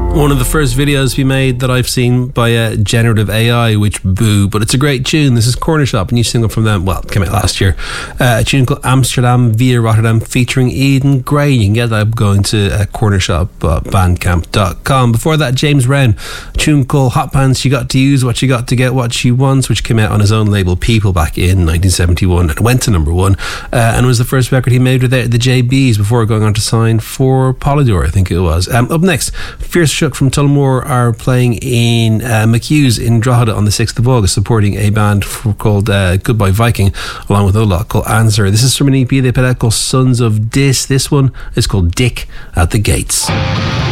One of the first videos we made that I've seen by generative AI, which boo, but it's a great tune. This is Corner Shop, a new single from them. Well, it came out last year. A tune called Amsterdam via Rotterdam featuring Eden Gray. You can get that going to cornershop.bandcamp.com. Before that, James Brown, a tune called Hot Pants. You got to use what you got to get what she wants, which came out on his own label People back in 1971 and went to number one. And was the first record he made with the JBs before going on to sign for Polydor, I think it was. Up next, Fierce Shook from Tullamore are playing in McHugh's in Drogheda on the 6th of August, supporting a band called Goodbye Viking, along with a lot called Answer. This is from an EP they put out called Sons of Dis. This one is called Dick at the Gates.